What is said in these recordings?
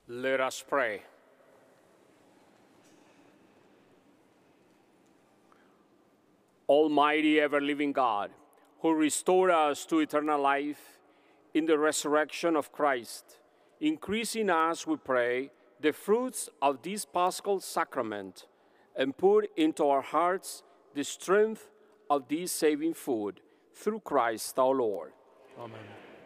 Let us pray. Almighty, ever-living God, who restored us to eternal life in the resurrection of Christ, increase in us, we pray, the fruits of this Paschal sacrament, and put into our hearts the strength of this saving food, through Christ our Lord. Amen.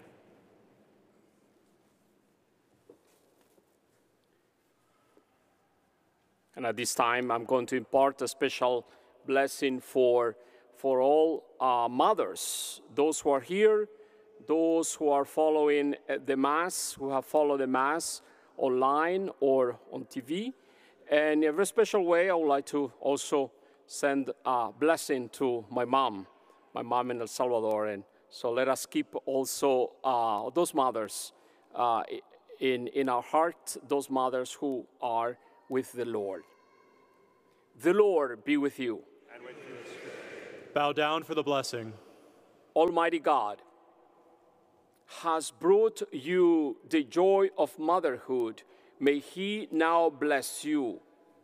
And at this time, I'm going to impart a special blessing for all mothers, those who are here, those who are following the Mass, who have followed the Mass online or on TV. And in a very special way, I would like to also send a blessing to my mom in El Salvador. And so let us keep also those mothers in our heart, those mothers who are with the Lord. The Lord be with you. And with you. Bow down for the blessing. Almighty God has brought you the joy of motherhood. May He now bless you.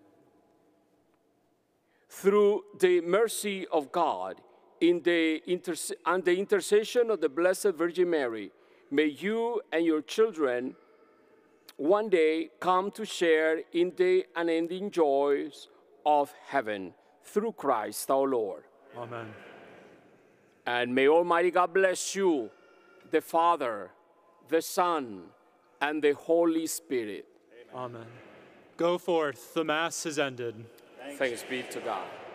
Through the mercy of God and the intercession of the Blessed Virgin Mary, may you and your children one day come to share in the unending joys of heaven, through Christ our Lord. Amen. And may Almighty God bless you, the Father, the Son, and the Holy Spirit. Amen. Go forth, the Mass is ended. Thanks be to God.